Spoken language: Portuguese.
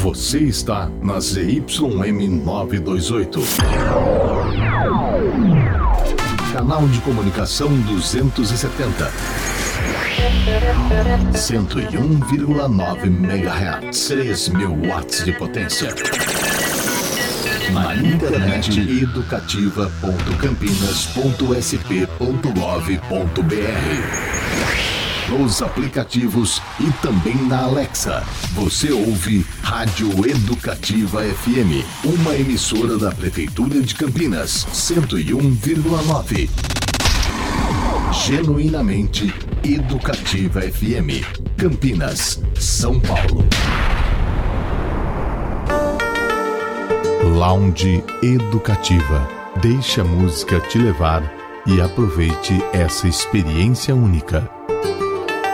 Você está na ZYM 928. Canal de comunicação 270. 101,9 MHz. 3.000 watts de potência. Na internet educativa.campinas.sp.gov.br. Nos aplicativos e também na Alexa. Você ouve Rádio Educativa FM, uma emissora da Prefeitura de Campinas, 101,9. Genuinamente Educativa FM, Campinas, São Paulo. Lounge Educativa. Deixe a música te levar e aproveite essa experiência única.